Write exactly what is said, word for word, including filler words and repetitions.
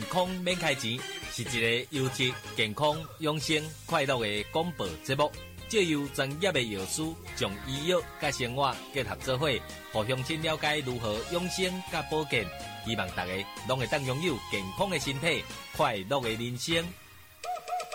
康免开钱，是一个优质、健康、养生、快乐的广播节目。借由专业的药师，将医药甲生活结合做伙，互乡亲了解如何养生甲保健。希望大家拢会当拥有健康的身体、快乐的人生。